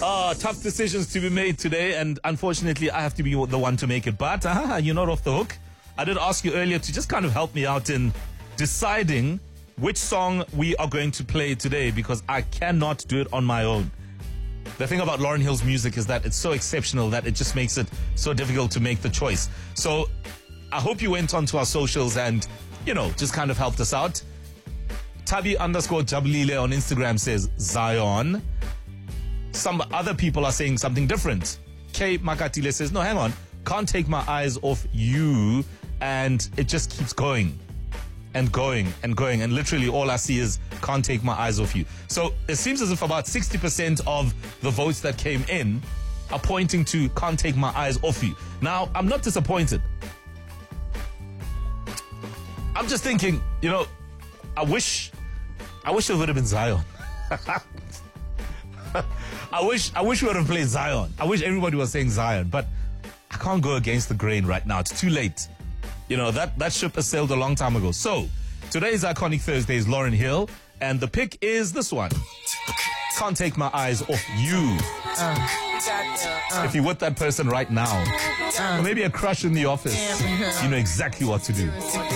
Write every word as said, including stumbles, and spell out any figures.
Uh, tough decisions to be made today, and unfortunately, I have to be the one to make it. But uh, you're not off the hook. I did ask you earlier to just kind of help me out in deciding which song we are going to play today, because I cannot do it on my own. The thing about Lauryn Hill's music is that it's so exceptional that it just makes it so difficult to make the choice. So I hope you went onto our socials and, you know, just kind of helped us out. Tabi underscore Jabulile on Instagram says Zion. Some other people are saying something different. K Makatile says, no, hang on. Can't take my eyes off you. And it just keeps going and going and going. And literally all I see is can't take my eyes off you. So it seems as if about sixty percent of the votes that came in are pointing to can't take my eyes off you. Now, I'm not disappointed. I'm just thinking, you know, I wish, I wish it would have been Zion. I wish, I wish we would have played Zion. I wish everybody was saying Zion, but I can't go against the grain right now. It's too late. You know, that, that ship has sailed a long time ago. So, today's Iconic Thursday is Lauryn Hill, and the pick is this one. Can't take my eyes off you. Uh, uh, if you're with that person right now, uh, or maybe a crush in the office, you know exactly what to do.